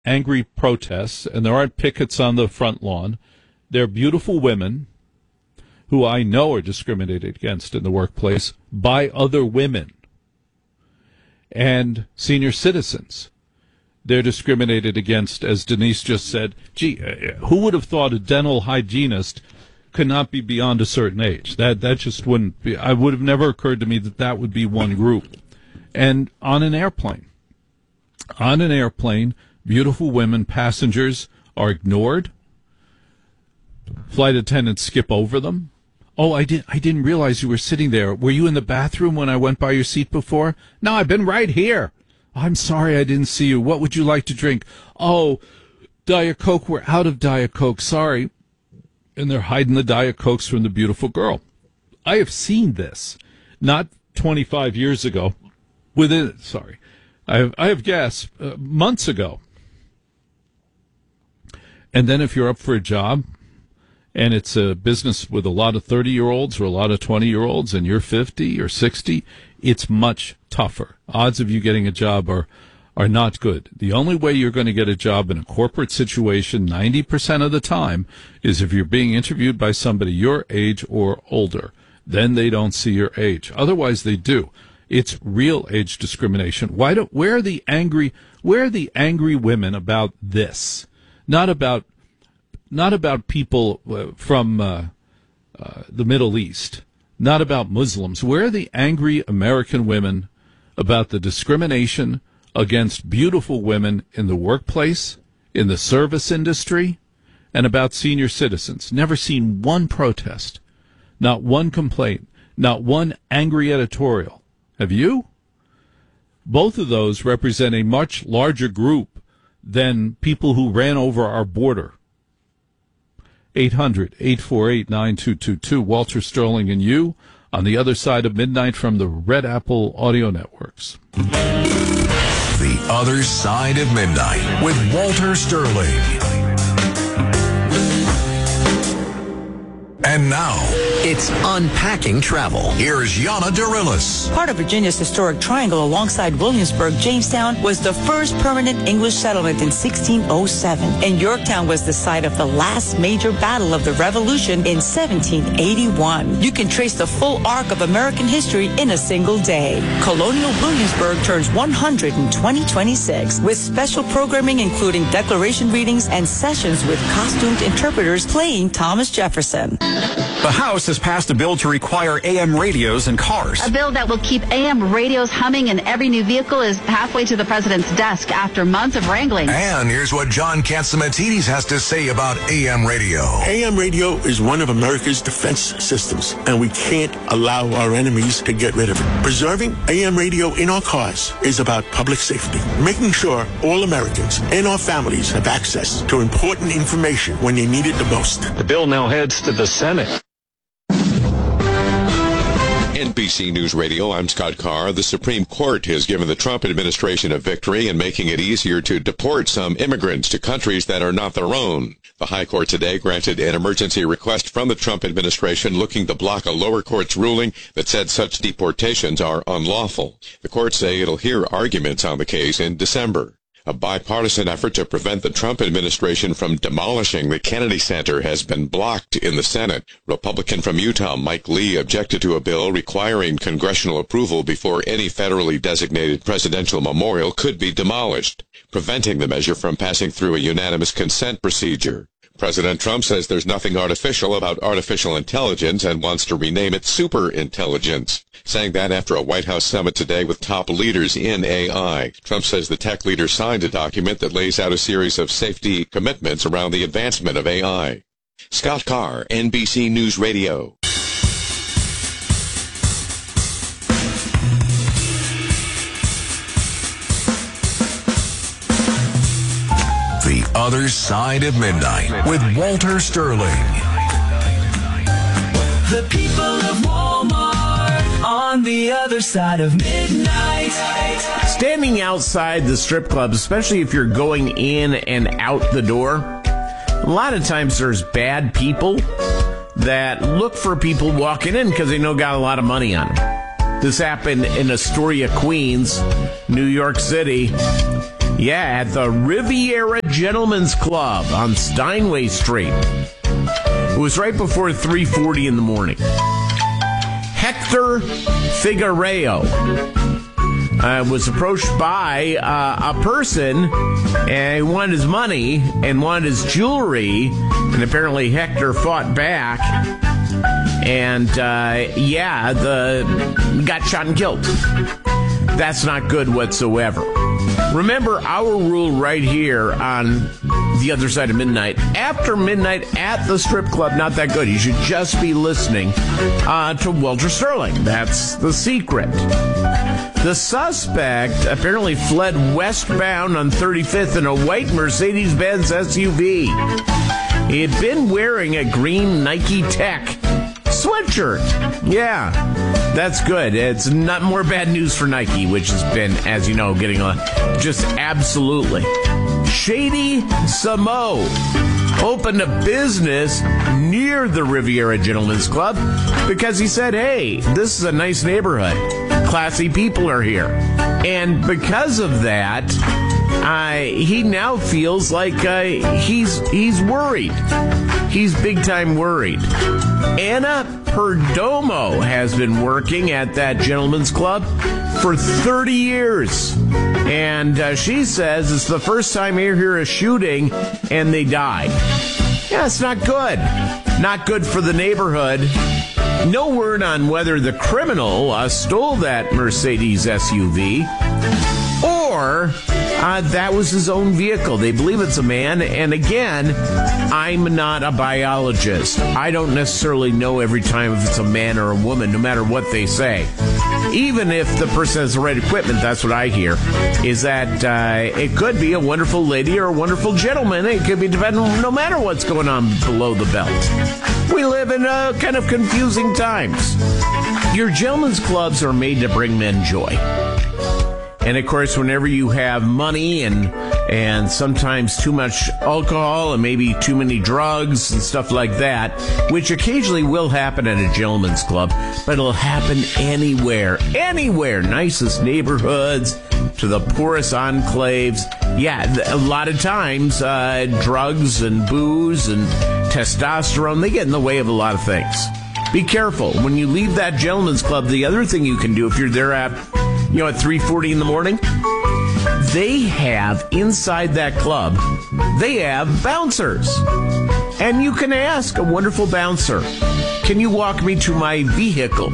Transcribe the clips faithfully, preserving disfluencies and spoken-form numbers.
angry protests, and there aren't pickets on the front lawn. They're beautiful women who I know are discriminated against in the workplace by other women. And senior citizens, they're discriminated against, as Denise just said. Gee, who would have thought a dental hygienist could not be beyond a certain age? That that just wouldn't be. I would have never occurred to me that that would be one group. And on an airplane, on an airplane, beautiful women, passengers are ignored. Flight attendants skip over them. Oh, I didn't. I didn't realize you were sitting there. Were you in the bathroom when I went by your seat before? No, I've been right here. I'm sorry I didn't see you. What would you like to drink? Oh, Diet Coke. We're out of Diet Coke. Sorry. And they're hiding the Diet Cokes from the beautiful girl. I have seen this, not twenty-five years ago. Within, sorry, I have, I have guessed uh, months ago. And then if you're up for a job, and it's a business with a lot of thirty-year-olds or a lot of twenty-year-olds, and you're fifty or sixty, it's much tougher. Odds of you getting a job are are not good. The only way you're going to get a job in a corporate situation ninety percent of the time is if you're being interviewed by somebody your age or older. Then they don't see your age. Otherwise, they do. It's real age discrimination. Why don't, where are the angry, where are the angry women about this? Not about Not about people uh, from uh, uh, the Middle East, not about Muslims. Where are the angry American women about the discrimination against beautiful women in the workplace, in the service industry, and about senior citizens? Never seen one protest, not one complaint, not one angry editorial. Have you? Both of those represent a much larger group than people who ran over our border. eight hundred, eight four eight, nine two two two. Walter Sterling and you on the other side of midnight from the Red Apple Audio Networks. The Other Side of Midnight with Walter Sterling. And now, it's Unpacking Travel. Here's Yana Dirilis. Part of Virginia's historic triangle alongside Williamsburg, Jamestown was the first permanent English settlement in sixteen oh seven. And Yorktown was the site of the last major battle of the Revolution in seventeen eighty-one. You can trace the full arc of American history in a single day. Colonial Williamsburg turns one hundred in twenty twenty-six with special programming including declaration readings and sessions with costumed interpreters playing Thomas Jefferson. The House has passed a bill to require A M radios in cars. A bill that will keep A M radios humming in every new vehicle is halfway to the president's desk after months of wrangling. And here's what John Catsimatidis has to say about A M radio. A M radio is one of America's defense systems, and we can't allow our enemies to get rid of it. Preserving A M radio in our cars is about public safety, making sure all Americans and our families have access to important information when they need it the most. The bill now heads to the Senate. N B C News Radio, I'm Scott Carr. The Supreme Court has given the Trump administration a victory in making it easier to deport some immigrants to countries that are not their own. The High Court today granted an emergency request from the Trump administration looking to block a lower court's ruling that said such deportations are unlawful. The court say it'll hear arguments on the case in December. A bipartisan effort to prevent the Trump administration from demolishing the Kennedy Center has been blocked in the Senate. Republican from Utah, Mike Lee, objected to a bill requiring congressional approval before any federally designated presidential memorial could be demolished, preventing the measure from passing through a unanimous consent procedure. President Trump says there's nothing artificial about artificial intelligence and wants to rename it superintelligence, saying that after a White House summit today with top leaders in A I. Trump says the tech leader signed a document that lays out a series of safety commitments around the advancement of A I. Scott Carr, N B C News Radio. The Other Side of Midnight with Walter Sterling. The people of Walmart on the other side of midnight. Standing outside the strip club, especially if you're going in and out the door, a lot of times there's bad people that look for people walking in because they know got a lot of money on them. This happened in Astoria, Queens, New York City. Yeah, at the Riviera Gentlemen's Club on Steinway Street. It was right before three forty in the morning. Hector Figueiredo uh, was approached by uh, a person and he wanted his money and wanted his jewelry, and apparently Hector fought back, and uh, yeah, the got shot and killed. That's not good whatsoever. Remember our rule right here on The Other Side of Midnight. After midnight at the strip club, not that good. You should just be listening uh, to Walter Sterling. That's the secret. The suspect apparently fled westbound on thirty-fifth in a white Mercedes-Benz S U V. He had been wearing a green Nike Tech sweatshirt. Yeah, that's good. It's not more bad news for Nike, which has been, as you know, getting a just absolutely. Shady Samo opened a business near the Riviera Gentlemen's Club because he said, hey, this is a nice neighborhood. Classy people are here. And because of that, uh, he now feels like uh, he's he's worried. He's big time worried. Anna Perdomo has been working at that gentleman's club for thirty years. And uh, she says it's the first time you hear a shooting and they die. Yeah, it's not good. Not good for the neighborhood. No word on whether the criminal uh, stole that Mercedes S U V or uh, that was his own vehicle. They believe it's a man. And again, I'm not a biologist. I don't necessarily know every time if it's a man or a woman, no matter what they say. Even if the person has the right equipment, that's what I hear, is that uh, it could be a wonderful lady or a wonderful gentleman. It could be depending no matter what's going on below the belt. We live in uh, kind of confusing times. Your gentlemen's clubs are made to bring men joy. And, of course, whenever you have money and and sometimes too much alcohol and maybe too many drugs and stuff like that, which occasionally will happen at a gentleman's club, but it'll happen anywhere, anywhere, nicest neighborhoods to the poorest enclaves. Yeah, a lot of times uh, drugs and booze and testosterone, they get in the way of a lot of things. Be careful. When you leave that gentleman's club, the other thing you can do if you're there at, you know, at three forty in the morning, they have inside that club, they have bouncers. And you can ask a wonderful bouncer, can you walk me to my vehicle?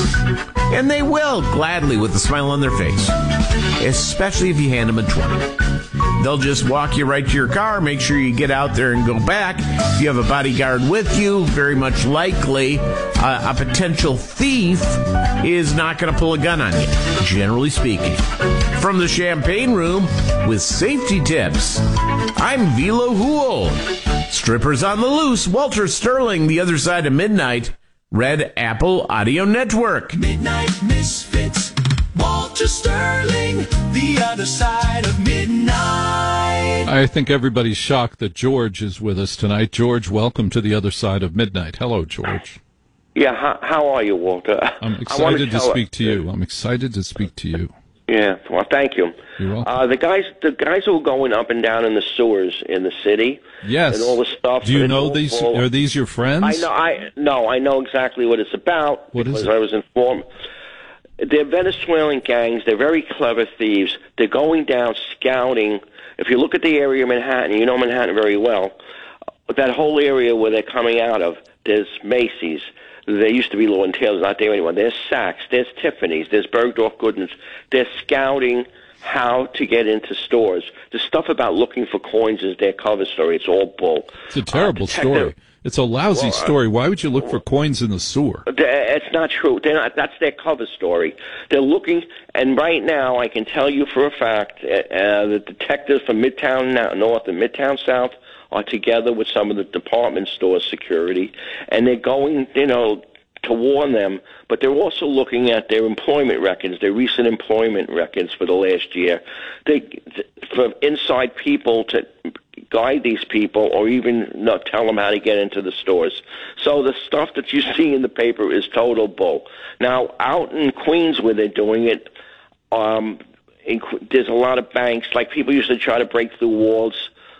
And they will, gladly, with a smile on their face, especially if you hand them a twenty. They'll just walk you right to your car, make sure you get out there and go back. If you have a bodyguard with you, very much likely uh, a potential thief is not going to pull a gun on you, generally speaking. From the Champagne Room with safety tips, I'm Vilo Hool. Strippers on the Loose, Walter Sterling, The Other Side of Midnight, Red Apple Audio Network. Midnight Misfits, Walter Sterling, The Other Side of Midnight. I think everybody's shocked that George is with us tonight. George, welcome to The Other Side of Midnight. Hello, George. Yeah, how, how are you, Walter? I'm excited to speak to you. I'm excited to speak to you. Yeah, well, thank you. You're welcome. Uh, the guys, the guys who are going up and down in the sewers in the city, yes, and all the stuff. Do you know these? Full, are these your friends? I know. I no, I know exactly what it's about what because is it? I was informed. They're Venezuelan gangs. They're very clever thieves. They're going down scouting. If you look at the area of Manhattan, you know Manhattan very well. That whole area where they're coming out of, there's Macy's. There used to be Lord and Taylor's, not there anymore. There's Saks, there's Tiffany's, there's Bergdorf Goodman's. They're scouting how to get into stores. The stuff about looking for coins is their cover story. It's all bull. It's a terrible uh, detective, story. It's a lousy well, uh, story. Why would you look for coins in the sewer? It's not true. They're not, that's their cover story. They're looking, and right now I can tell you for a fact, uh, the detectives from Midtown North and Midtown South are together with some of the department store security, and they're going, you know, to warn them, but they're also looking at their employment records, their recent employment records for the last year. They, for inside people to guide these people or even not tell them how to get into the stores. So the stuff that you see in the paper is total bull. Now, out in Queens where they're doing it, um, inc- there's a lot of banks. Like people used to try to break through walls